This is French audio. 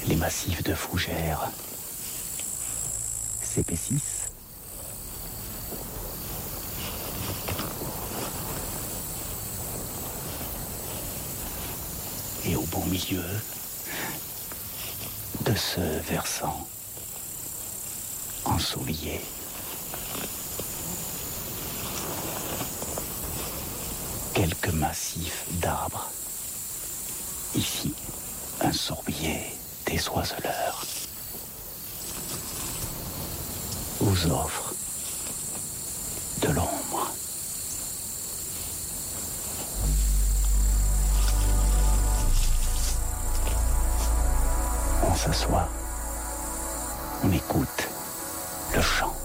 Les massifs de fougères s'épaississent. Et au beau milieu de ce versant ensoleillé, quelques massifs d'arbres. Ici, un sourbier des oiseleurs vous offre de l'ombre. On s'assoit, on écoute le chant.